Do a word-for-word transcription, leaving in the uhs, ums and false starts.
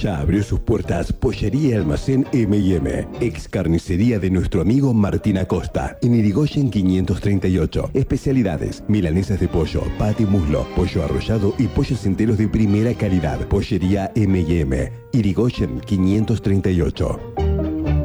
Ya abrió sus puertas Pollería Almacén eme y eme, ex carnicería de nuestro amigo Martín Acosta, en Irigoyen quinientos treinta y ocho. Especialidades: milanesas de pollo, pate muslo, pollo arrollado y pollos enteros de primera calidad. Pollería eme y eme, Irigoyen quinientos treinta y ocho.